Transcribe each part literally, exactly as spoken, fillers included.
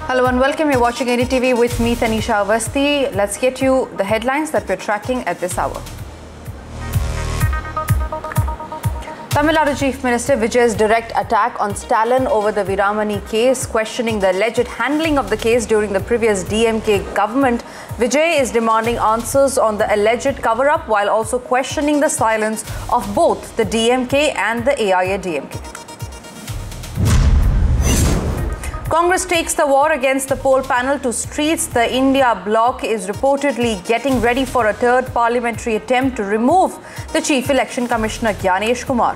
Hello and welcome. You're watching A D T V with me, Tanisha Awasthi. Let's get you the headlines that we're tracking at this hour. Tamil Nadu Chief Minister Vijay's direct attack on Stalin over the Veeramani case, questioning the alleged handling of the case during the previous D M K government. Vijay is demanding answers on the alleged cover-up while also questioning the silence of both the D M K and the A I A D M K. Congress takes the war against the poll panel to streets. The India bloc is reportedly getting ready for a third parliamentary attempt to remove the Chief Election Commissioner Gyanesh Kumar.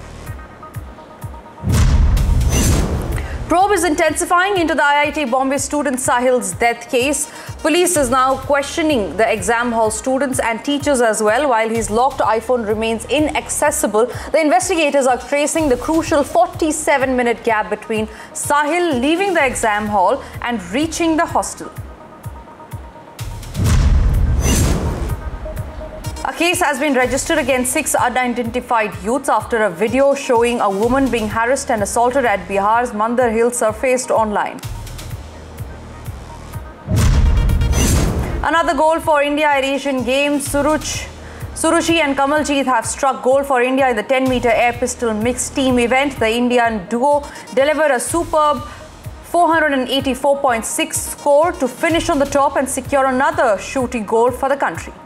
Probe is intensifying into the I I T Bombay student Sahil's death case. Police is now questioning the exam hall students and teachers as well. While his locked iPhone remains inaccessible, the investigators are tracing the crucial forty-seven minute gap between Sahil leaving the exam hall and reaching the hostel. A case has been registered against six unidentified youths after a video showing a woman being harassed and assaulted at Bihar's Mandar Hill surfaced online. Another goal for India at Asian Games. Suruch, Suruchi and Kamaljeet have struck gold for India in the ten meter air pistol mixed team event. The Indian duo delivered a superb four eighty-four point six score to finish on the top and secure another shooting goal for the country.